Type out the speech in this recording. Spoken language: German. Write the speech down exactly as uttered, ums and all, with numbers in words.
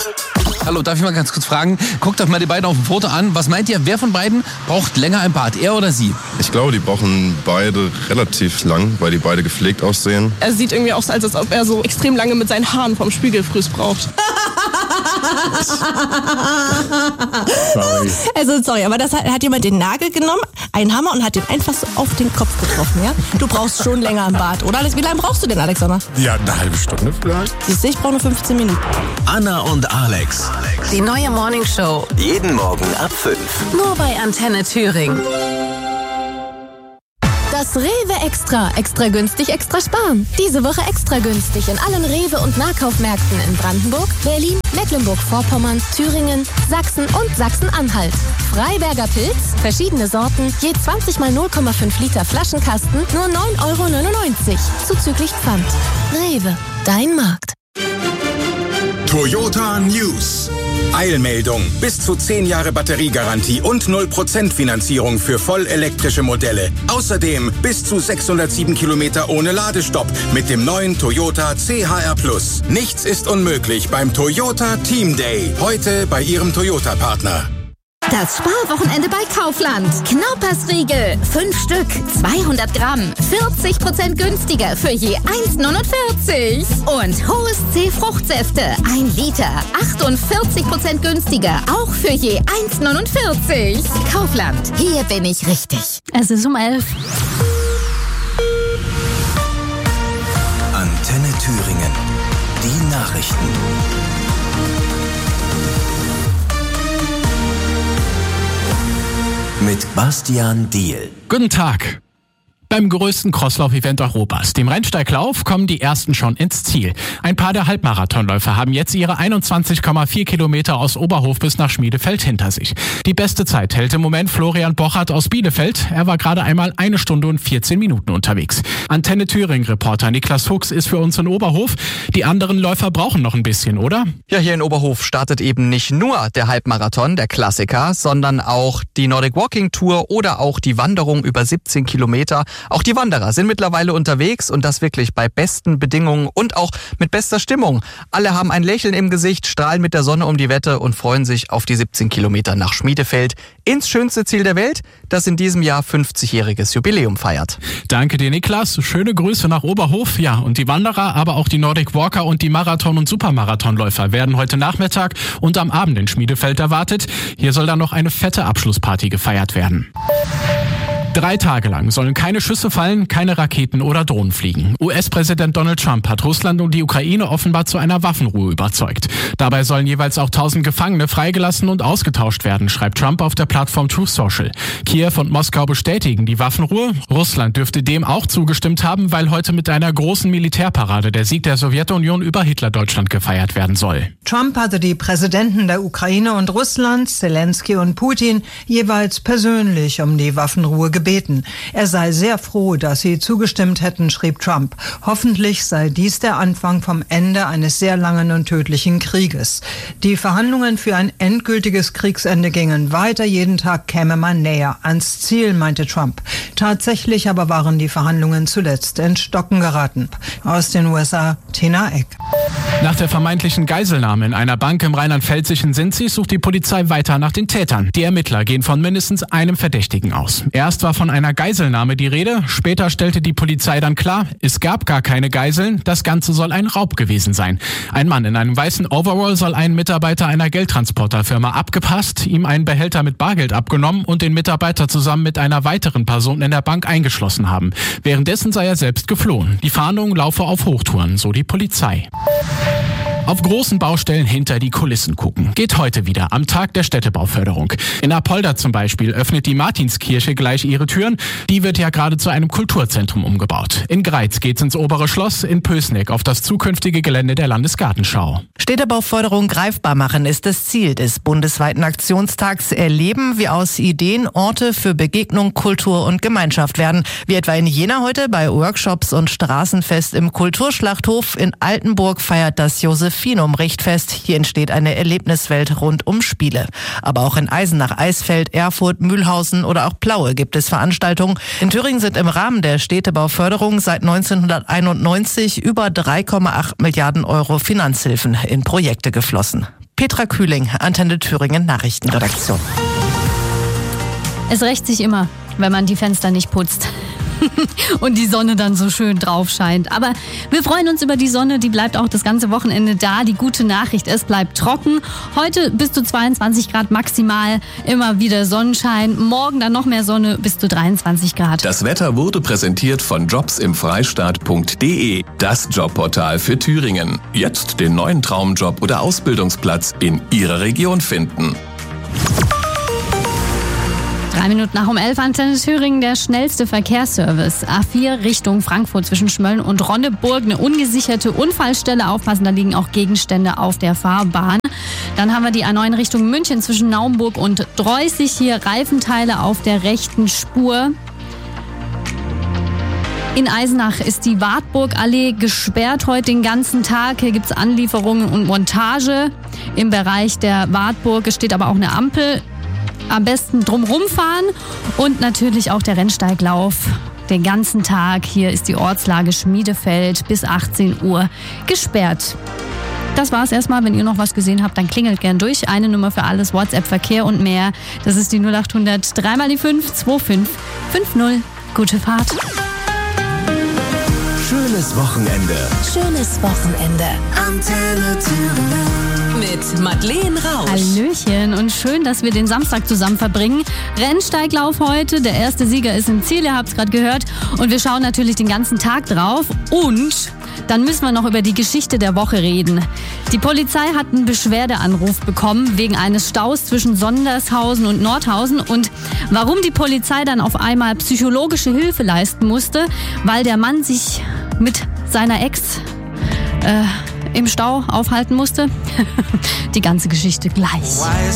Hallo, darf ich mal ganz kurz fragen? Guckt euch mal die beiden auf dem Foto an. Was meint ihr, wer von beiden braucht länger ein Bart, er oder sie? Ich glaube, die brauchen beide relativ lang, weil die beide gepflegt aussehen. Er sieht irgendwie aus, als ob er so extrem lange mit seinen Haaren vom Spiegelfrüß braucht. Sorry. Also sorry, aber das hat, hat jemand den Nagel genommen, einen Hammer und hat den einfach so auf den Kopf getroffen, ja? Du brauchst schon länger im Bart, oder? Wie lange brauchst du denn, Alexander? Ja, eine halbe Stunde vielleicht. Siehst du, ich brauche nur fünfzehn Minuten. Anna und Alex. Die neue Morningshow. Jeden Morgen ab fünf. Nur bei Antenne Thüringen. Das Rewe Extra. Extra günstig, extra sparen. Diese Woche extra günstig in allen Rewe- und Nahkaufmärkten in Brandenburg, Berlin, Mecklenburg-Vorpommern, Thüringen, Sachsen und Sachsen-Anhalt. Freiberger Pilz, verschiedene Sorten, je zwanzig mal null Komma fünf Liter Flaschenkasten, nur neun Euro neunundneunzig. Zuzüglich Pfand. Rewe, dein Markt. Toyota News. Eilmeldung. Bis zu zehn Jahre Batteriegarantie und null Prozent Finanzierung für vollelektrische Modelle. Außerdem bis zu sechshundertsieben Kilometer ohne Ladestopp mit dem neuen Toyota C H R Plus. Nichts ist unmöglich beim Toyota Team Day. Heute bei Ihrem Toyota-Partner. Das Sparwochenende bei Kaufland. Knaupersriegel. Fünf Stück. zweihundert Gramm. vierzig Prozent günstiger für je eins neunundvierzig. Und Hohes C Fruchtsäfte. Ein Liter. achtundvierzig Prozent günstiger. Auch für je eins neunundvierzig. Kaufland. Hier bin ich richtig. Es ist um elf. Antenne Thüringen. Die Nachrichten. Mit Bastian Diehl. Guten Tag. Beim größten Crosslauf-Event Europas, dem Rennsteiglauf, kommen die ersten schon ins Ziel. Ein paar der Halbmarathonläufer haben jetzt ihre einundzwanzig Komma vier Kilometer aus Oberhof bis nach Schmiedefeld hinter sich. Die beste Zeit hält im Moment Florian Bochert aus Bielefeld. Er war gerade einmal eine Stunde und vierzehn Minuten unterwegs. Antenne Thüringen-Reporter Niklas Fuchs ist für uns in Oberhof. Die anderen Läufer brauchen noch ein bisschen, oder? Ja, hier in Oberhof startet eben nicht nur der Halbmarathon, der Klassiker, sondern auch die Nordic Walking Tour oder auch die Wanderung über siebzehn Kilometer. Auch die Wanderer sind mittlerweile unterwegs und das wirklich bei besten Bedingungen und auch mit bester Stimmung. Alle haben ein Lächeln im Gesicht, strahlen mit der Sonne um die Wette und freuen sich auf die siebzehn Kilometer nach Schmiedefeld ins schönste Ziel der Welt, das in diesem Jahr fünfzigjähriges Jubiläum feiert. Danke dir, Niklas. Schöne Grüße nach Oberhof. Ja, und die Wanderer, aber auch die Nordic Walker und die Marathon- und Supermarathonläufer werden heute Nachmittag und am Abend in Schmiedefeld erwartet. Hier soll dann noch eine fette Abschlussparty gefeiert werden. Drei Tage lang sollen keine Schüsse fallen, keine Raketen oder Drohnen fliegen. U S-Präsident Donald Trump hat Russland und die Ukraine offenbar zu einer Waffenruhe überzeugt. Dabei sollen jeweils auch tausend Gefangene freigelassen und ausgetauscht werden, schreibt Trump auf der Plattform Truth Social. Kiew und Moskau bestätigen die Waffenruhe. Russland dürfte dem auch zugestimmt haben, weil heute mit einer großen Militärparade der Sieg der Sowjetunion über Hitler-Deutschland gefeiert werden soll. Trump hatte die Präsidenten der Ukraine und Russlands, Zelensky und Putin, jeweils persönlich um die Waffenruhe gebeten. Gebeten. Er sei sehr froh, dass sie zugestimmt hätten, schrieb Trump. Hoffentlich sei dies der Anfang vom Ende eines sehr langen und tödlichen Krieges. Die Verhandlungen für ein endgültiges Kriegsende gingen weiter. Jeden Tag käme man näher ans Ziel, meinte Trump. Tatsächlich aber waren die Verhandlungen zuletzt ins Stocken geraten. Aus den U S A, Tina Eck. Nach der vermeintlichen Geiselnahme in einer Bank im rheinland-pfälzischen Sinzig sucht die Polizei weiter nach den Tätern. Die Ermittler gehen von mindestens einem Verdächtigen aus. Erst war von einer Geiselnahme die Rede, später stellte die Polizei dann klar, es gab gar keine Geiseln, das Ganze soll ein Raub gewesen sein. Ein Mann in einem weißen Overall soll einen Mitarbeiter einer Geldtransporterfirma abgepasst, ihm einen Behälter mit Bargeld abgenommen und den Mitarbeiter zusammen mit einer weiteren Person in der Bank eingeschlossen haben. Währenddessen sei er selbst geflohen. Die Fahndung laufe auf Hochtouren, so die Polizei. Auf großen Baustellen hinter die Kulissen gucken. Geht heute wieder am Tag der Städtebauförderung. In Apolda zum Beispiel öffnet die Martinskirche gleich ihre Türen. Die wird ja gerade zu einem Kulturzentrum umgebaut. In Greiz geht's ins obere Schloss, in Pößneck auf das zukünftige Gelände der Landesgartenschau. Städtebauförderung greifbar machen ist das Ziel des bundesweiten Aktionstags Erleben, wie aus Ideen Orte für Begegnung, Kultur und Gemeinschaft werden. Wie etwa in Jena heute bei Workshops und Straßenfest im Kulturschlachthof. In Altenburg feiert das Josephinum-Richtfest. Hier entsteht eine Erlebniswelt rund um Spiele. Aber auch in Eisenach, Eisfeld, Erfurt, Mühlhausen oder auch Plaue gibt es Veranstaltungen. In Thüringen sind im Rahmen der Städtebauförderung seit neunzehnhunderteinundneunzig über drei Komma acht Milliarden Euro Finanzhilfen in Projekte geflossen. Petra Kühling, Antenne Thüringen Nachrichtenredaktion. Es rächt sich immer, wenn man die Fenster nicht putzt. Und die Sonne dann so schön drauf scheint. Aber wir freuen uns über die Sonne, die bleibt auch das ganze Wochenende da. Die gute Nachricht, es bleibt trocken. Heute bis zu zweiundzwanzig Grad maximal, immer wieder Sonnenschein. Morgen dann noch mehr Sonne, bis zu dreiundzwanzig Grad. Das Wetter wurde präsentiert von jobs im freistaat punkt de, das Jobportal für Thüringen. Jetzt den neuen Traumjob oder Ausbildungsplatz in Ihrer Region finden. Drei Minuten nach um elf, Antenne Thüringen, der schnellste Verkehrsservice. A vier Richtung Frankfurt zwischen Schmölln und Ronneburg, eine ungesicherte Unfallstelle. Aufpassen, da liegen auch Gegenstände auf der Fahrbahn. Dann haben wir die A neun Richtung München zwischen Naumburg und Dreußig. Hier Reifenteile auf der rechten Spur. In Eisenach ist die Wartburgallee gesperrt heute den ganzen Tag. Hier gibt es Anlieferungen und Montage. Im Bereich der Wartburg steht aber auch eine Ampel. Am besten drumrum fahren und natürlich auch der Rennsteiglauf den ganzen Tag. Hier ist die Ortslage Schmiedefeld bis achtzehn Uhr gesperrt. Das war's erstmal. Wenn ihr noch was gesehen habt, dann klingelt gern durch. Eine Nummer für alles, WhatsApp, Verkehr und mehr. Das ist die null acht hundert drei mal die fünf zwei fünf fünf null. Gute Fahrt. Schönes Wochenende. Schönes Wochenende. Antenne Thüringen. Mit Madeleine Rausch. Hallöchen und schön, dass wir den Samstag zusammen verbringen. Rennsteiglauf heute, der erste Sieger ist im Ziel, ihr habt es gerade gehört. Und wir schauen natürlich den ganzen Tag drauf. Und dann müssen wir noch über die Geschichte der Woche reden. Die Polizei hat einen Beschwerdeanruf bekommen wegen eines Staus zwischen Sondershausen und Nordhausen. Und warum die Polizei dann auf einmal psychologische Hilfe leisten musste, weil der Mann sich mit seiner Ex äh, im Stau aufhalten musste. Die ganze Geschichte gleich.